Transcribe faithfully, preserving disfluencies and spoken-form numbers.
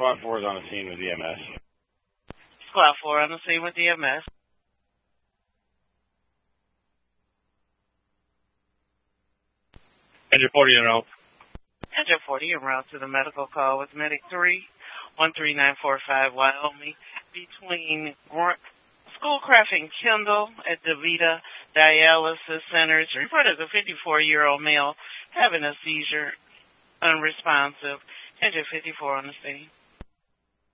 Squad four is on the scene with E M S. Squad four on the scene with E M S. Engine forty en route. Engine forty en route to the medical call with Medic three, one three nine four five, Wyoming, between Schoolcraft and Kendall at DaVita Dialysis Centers. Reported a fifty-four-year-old male having a seizure, unresponsive. Engine fifty-four on the scene.